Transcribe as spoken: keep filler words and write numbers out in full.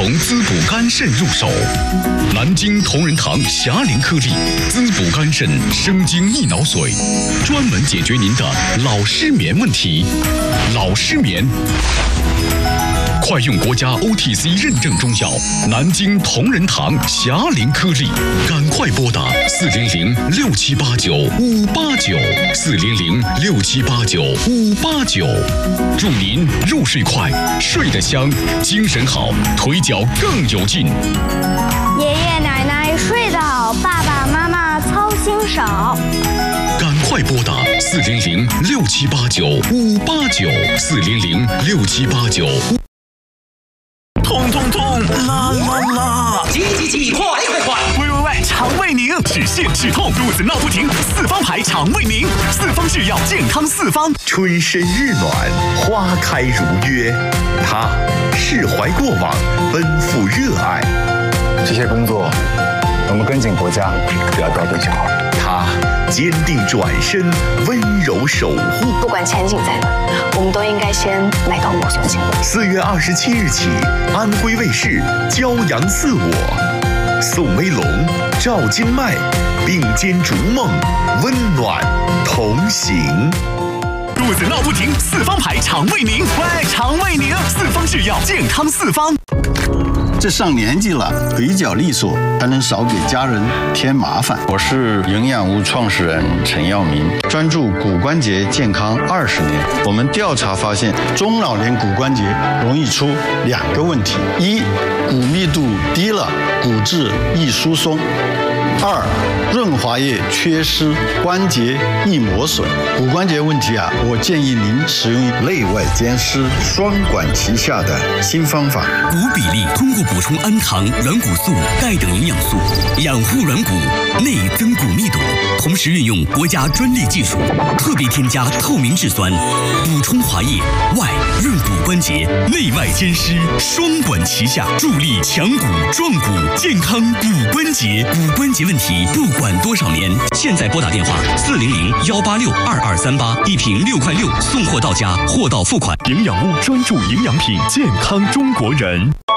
从滋补肝肾入手。南京同仁堂霞灵颗粒滋补肝肾生津益脑髓，专门解决您的老失眠问题。老失眠，快用国家 O T C 认证中药南京同仁堂霞灵颗粒，赶快拨打四零零六七八九五八九四零零六七八九五八九，祝您入睡快，睡得香，精神好，腿脚更有劲。 爷爷奶奶睡得好，爸爸妈妈操心少。 赶快拨打四零零六七八九五八九四零零六七八九。 痛痛痛，啦啦啦！ 急急急，快快快！ 喂喂喂，肠胃宁，止泻止痛，肚子闹不停，四方牌肠胃宁，四方制药，健康四方。 春深日暖，花开如约，他释怀过往，奔赴热爱。 这些工作，我们跟紧国家，不要掉队就好。 他坚定转身，温柔守护。 不管前景在哪，我们都应该先来到我所前。 四月二十七日起，安徽卫视《骄阳似我》，宋威龙、赵今麦并肩逐梦，温暖同行。 肚子闹不停，四方牌肠胃宁，喂，肠胃宁，四方制药，健康四方。 这上年纪了，腿脚利索，才能少给家人添麻烦。我是营养屋创始人陈耀明，专注骨关节健康二十年。我们调查发现，中老年骨关节容易出两个问题：一，骨密度低了，骨质易疏松；二，润滑液缺失，关节易磨损。骨关节问题啊，我建议您使用内外兼施、双管齐下的新方法。 骨比例通过补充氨糖、软骨素、钙等营养素，养护软骨，内增骨密度，同时运用国家专利技术，特别添加透明质酸，补充滑液，外润骨关节，内外兼施，双管齐下，助力强骨壮骨，健康骨关节。骨关节问题不管多少年，现在拨打电话四零零幺八六二二三八，一瓶六块六，送货到家，货到付款。 营养屋专注营养品，健康中国人。